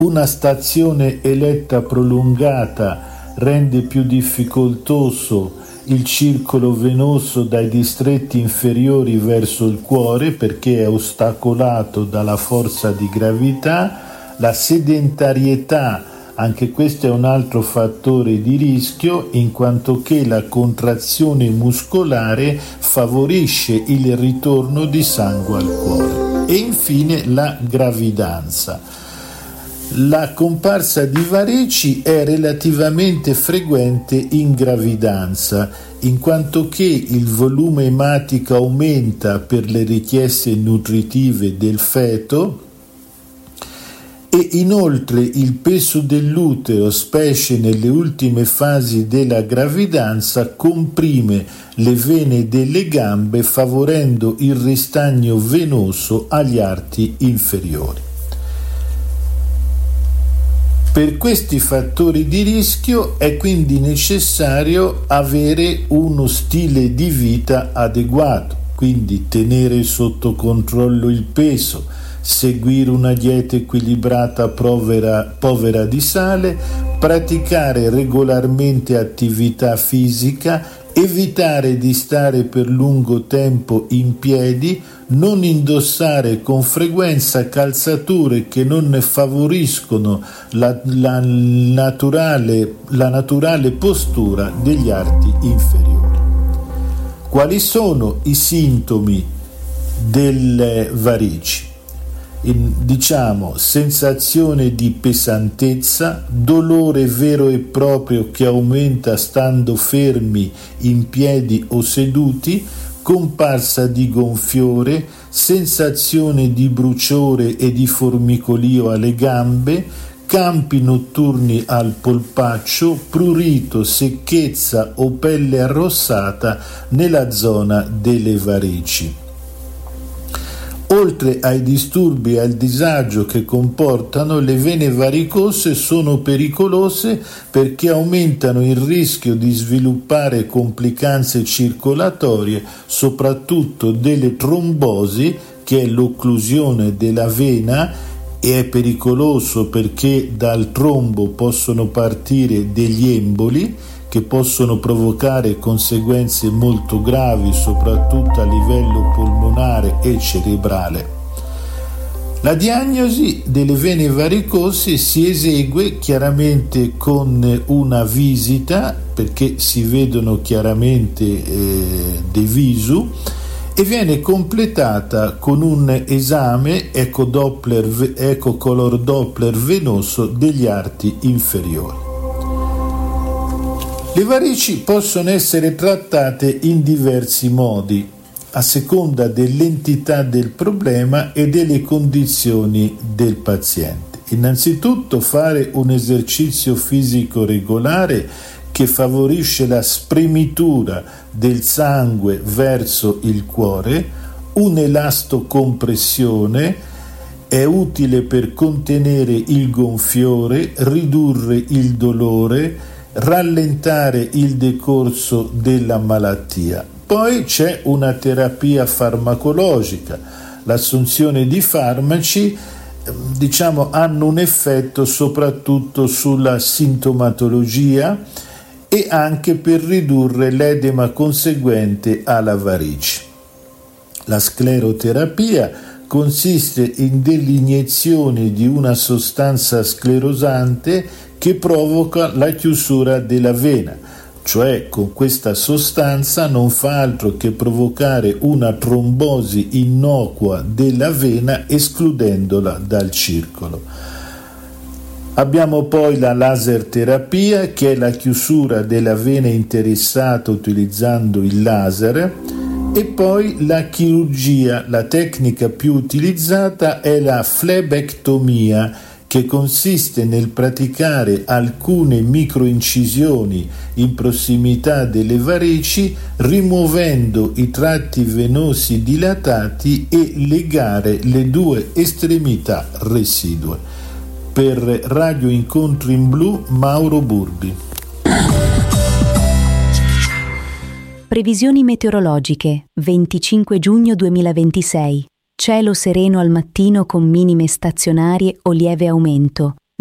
Una stazione eletta prolungata rende più difficoltoso il circolo venoso dai distretti inferiori verso il cuore perché è ostacolato dalla forza di gravità. La sedentarietà, anche questo è un altro fattore di rischio, in quanto che la contrazione muscolare favorisce il ritorno di sangue al cuore. E infine la gravidanza. La comparsa di varici è relativamente frequente in gravidanza, in quanto che il volume ematico aumenta per le richieste nutritive del feto e inoltre il peso dell'utero, specie nelle ultime fasi della gravidanza, comprime le vene delle gambe favorendo il ristagno venoso agli arti inferiori. Per questi fattori di rischio è quindi necessario avere uno stile di vita adeguato, quindi tenere sotto controllo il peso, seguire una dieta equilibrata povera di sale, praticare regolarmente attività fisica, evitare di stare per lungo tempo in piedi, non indossare con frequenza calzature che non favoriscono la naturale postura degli arti inferiori. Quali sono i sintomi delle varici? Sensazione di pesantezza, dolore vero e proprio che aumenta stando fermi in piedi o seduti, comparsa di gonfiore, sensazione di bruciore e di formicolio alle gambe, campi notturni al polpaccio, prurito, secchezza o pelle arrossata nella zona delle varici. Oltre ai disturbi e al disagio che comportano, le vene varicose sono pericolose perché aumentano il rischio di sviluppare complicanze circolatorie, soprattutto delle trombosi, che è l'occlusione della vena, e è pericoloso perché dal trombo possono partire degli emboli che possono provocare conseguenze molto gravi, soprattutto a livello polmonare e cerebrale. La diagnosi delle vene varicose si esegue chiaramente con una visita, perché si vedono chiaramente dei visu, e viene completata con un esame ecocolor Doppler venoso degli arti inferiori. Le varici possono essere trattate in diversi modi, a seconda dell'entità del problema e delle condizioni del paziente. Innanzitutto fare un esercizio fisico regolare che favorisce la spremitura del sangue verso il cuore, un'elastocompressione è utile per contenere il gonfiore, ridurre il dolore, rallentare il decorso della malattia. Poi c'è una terapia farmacologica. L'assunzione di farmaci hanno un effetto soprattutto sulla sintomatologia e anche per ridurre l'edema conseguente alla varice. La scleroterapia consiste in delle iniezioni di una sostanza sclerosante che provoca la chiusura della vena, cioè con questa sostanza non fa altro che provocare una trombosi innocua della vena escludendola dal circolo. Abbiamo poi la laser terapia, che è la chiusura della vena interessata utilizzando il laser, e poi la chirurgia. La tecnica più utilizzata è la flebectomia, che consiste nel praticare alcune microincisioni in prossimità delle varici, rimuovendo i tratti venosi dilatati e legare le due estremità residue. Per Radio Incontri in Blu, Mauro Burbi. Previsioni meteorologiche, 25 giugno 2026. Cielo sereno al mattino con minime stazionarie o lieve aumento.